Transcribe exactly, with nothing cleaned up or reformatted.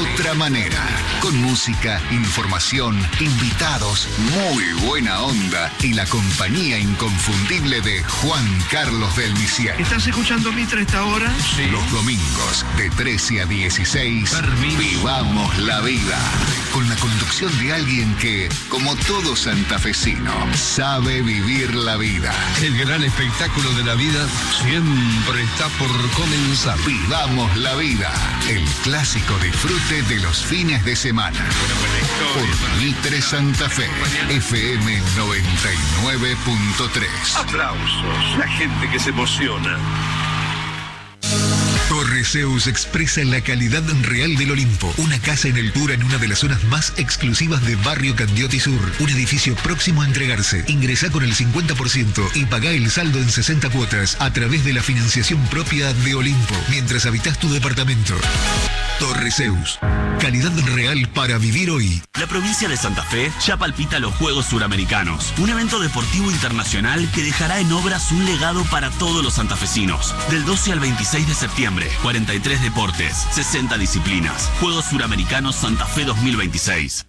otra manera. Con música, información, invitados, muy buena onda y la compañía inconfundible de Juan Carlos del Misier. ¿Estás escuchando Mitre esta hora? Sí. Los domingos de trece a dieciséis, Permiso. Vivamos la vida. Con la conducción de alguien que, como todo santafesino, sabe vivir la vida. El gran espectáculo de la vida siempre está por comenzar. Vivamos la vida. El clásico disfrute de los fines de semana. Por Mitre Santa Fe, F M noventa y nueve punto tres. Aplausos, la gente que se emociona. Torre Zeus expresa la calidad real del Olimpo. Una casa en altura en una de las zonas más exclusivas de Barrio Candioti Sur. Un edificio próximo a entregarse. Ingresá con el cincuenta por ciento y pagá el saldo en sesenta cuotas a través de la financiación propia de Olimpo, mientras habitás tu departamento. Torre Zeus. Calidad real para vivir hoy. La provincia de Santa Fe ya palpita los Juegos Suramericanos, un evento deportivo internacional que dejará en obras un legado para todos los santafesinos. Del doce al veintiséis de septiembre, cuarenta y tres deportes, sesenta disciplinas. Juegos Suramericanos Santa Fe dos mil veintiséis.